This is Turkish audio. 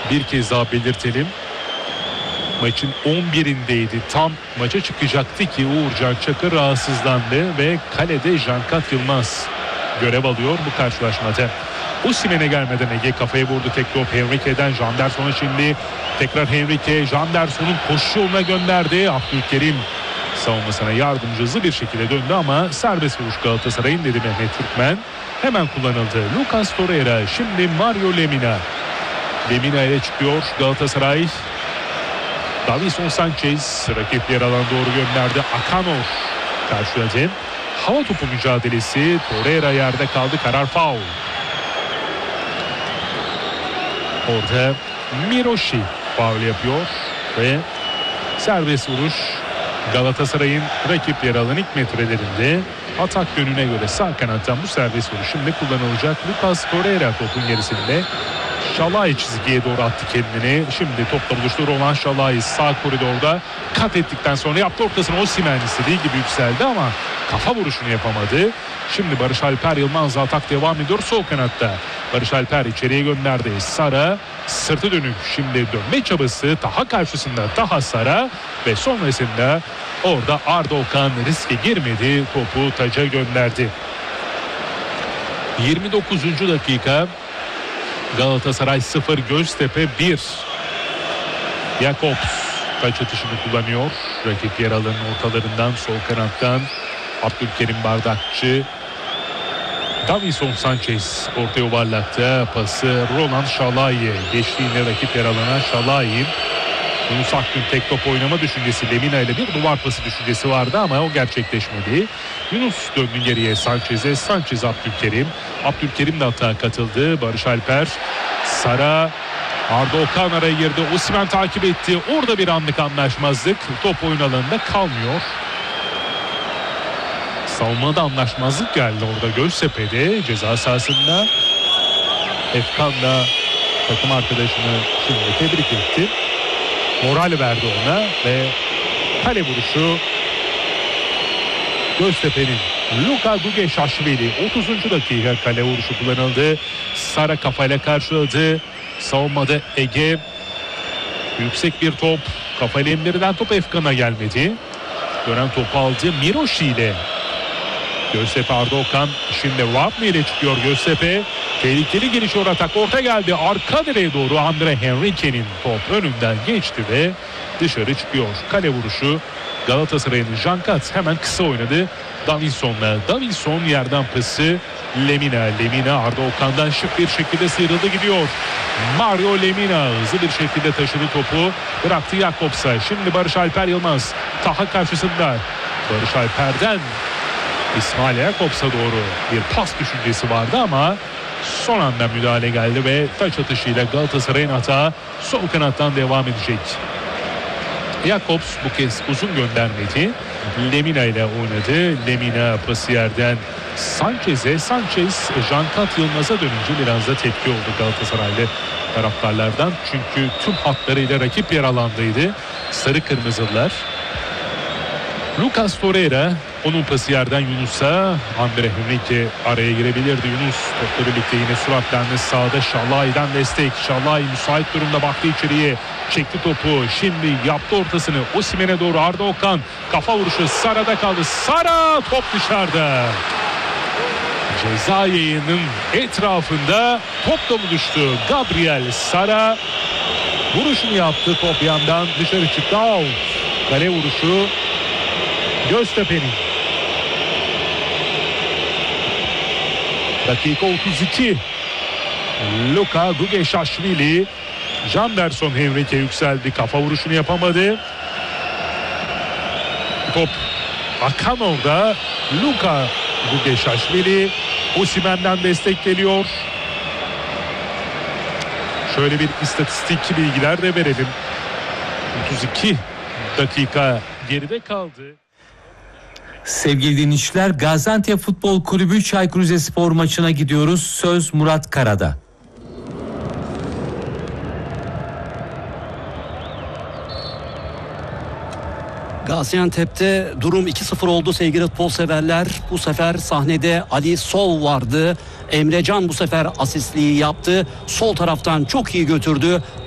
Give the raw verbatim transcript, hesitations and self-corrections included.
bir kez daha belirtelim. Maçın on birindeydi. Tam maça çıkacaktı ki Uğurcan Çakır rahatsızlandı ve kalede Cankat Yılmaz görev alıyor bu karşılaşmada. Osimhen'e gelmeden Ege kafaya vurdu. Tek top Henrique'den Janderson'a şimdi. Tekrar Henrique Janderson'un koşu yoluna gönderdi. Abdülkerim savunmasına yardımcı hızlı bir şekilde döndü ama serbest vuruş Galatasaray'ın dedi Mehmet Türkmen. Hemen kullanıldı. Lucas Torreira, şimdi Mario Lemina. Lemina ile çıkıyor Galatasaray. Davinson Sanchez rakip yer alan doğru gönderdi. Akanor karşıladı. Hava topu mücadelesi. Torreira yerde kaldı. Karar faul. Orada Miroshi faul yapıyor ve serbest vuruş Galatasaray'ın rakip yer alan ilk metrelerinde. Atak yönüne göre sağ kanattan bu serbest vuruş şimdi kullanılacak. Lucas Torreira topun gerisinde. Şalay çizgiye doğru attı kendini. Şimdi topla buluştu. Roland Şalay sağ koridorda kat ettikten sonra yaptı ortasına. Osimhen istediği gibi yükseldi ama kafa vuruşunu yapamadı. Şimdi Barış Alper Yılmaz'la atak devam ediyor sol kanatta. Barış Alper içeriye gönderdi. Sara sırtı dönük şimdi dönme çabası Taha karşısında. Taha Sara ve sonrasında orada Arda Okan riske girmedi. Topu taca gönderdi. yirmi dokuzuncu dakika. Galatasaray sıfır, Göztepe bir. Jakobs taç atışını kullanıyor. Rakip yer alanın ortalarından sol kanattan Abdülkerim Bardakçı. Davinson Sanchez orta yuvarlakta pası Roland Şalay'e geçtiğinde rakip yer alana Şalay. Yunus Akgün tek top oynama düşüncesi, Lemina ile bir duvar pası düşüncesi vardı ama o gerçekleşmedi. Yunus döndü geriye Sanchez'e. Sanchez Abdülkerim. Abdülkerim de hata katıldı. Barış Alper. Sara. Arda Okan araya girdi. Osimhen takip etti. Orada bir anlık anlaşmazlık. Top oyun alanında kalmıyor. Savunmada anlaşmazlık geldi orada Göztepe'de ceza sahasında. Efkan da takım arkadaşını şimdi tebrik etti. Moral verdi ona ve kale vuruşu Göztepe'nin. Luka Gugeşaşvili otuzuncu dakika kale vuruşu kullanıldı. Sara kafayla karşıladı. Savunmada Ege. Yüksek bir top. Kafayla emlerinden top Efkan'a gelmedi. Dönen topu aldı Miroshi ile. Göztepe Arda Okan şimdi Wapne ile çıkıyor Göztepe. Tehlikeli gelişiyor atak. Orta geldi. Arka direğe doğru Andre Henrique'nin top önünden geçti ve dışarı çıkıyor. Kale vuruşu Galatasaray'ın. Jankat hemen kısa oynadı. Davinson'la. Davinson yerden pası Lemina. Lemina Arda Okan'dan şık bir şekilde sıyrıldı gidiyor. Mario Lemina hızlı bir şekilde taşıdı topu. Bıraktı Jakobs'a. Şimdi Barış Alper Yılmaz. Taha karşısında. Barış Alper'den İsmail Jakobs'a doğru bir pas düşüncesi vardı ama son anda müdahale geldi ve taç atışıyla Galatasaray'ın hata sol kanattan devam edecek. Jakobs bu kez uzun göndermedi. Lemina ile oynadı. Lemina pası yerden Sanchez'e. Sanchez Cankat Yılmaz'a dönünce biraz da tepki oldu Galatasaraylı taraftarlardan. Çünkü tüm hatlarıyla rakip yer alandaydı sarı kırmızılar. Lucas Torreira, onun pası yerden Yunus'a. Andre Henrique araya girebilirdi. Yunus topla birlikte yine süratlendi. Sağda Şalay'dan destek. Şalay müsait durumda baktı içeriye. Çekti topu. Şimdi yaptı ortasını. Osimhen'e doğru Arda Okan. Kafa vuruşu Sara'da kaldı. Sara top dışarıda. Ceza yayının etrafında topla buluştu. Gabriel Sara vuruşunu yaptı. Top yandan dışarı çıktı. Out. Kale vuruşu Göztepe'nin. Dakika otuz iki. Luka Gugeşaşvili. Janderson Henrique yükseldi. Kafa vuruşunu yapamadı. Top Akanov'da. Luka Gugeşaşvili. Osimhen'den destek geliyor. Şöyle bir istatistik bilgiler de verelim. otuz iki dakika geride kaldı. Sevgili dinleyiciler, Gaziantep Futbol Kulübü Çaykur Rizespor maçına gidiyoruz. Söz Murat Kara'da. Gaziantep'te durum iki sıfır oldu sevgili futbol severler. Bu sefer sahnede Ali Sol vardı. Emrecan bu sefer asistliği yaptı. Sol taraftan çok iyi götürdü.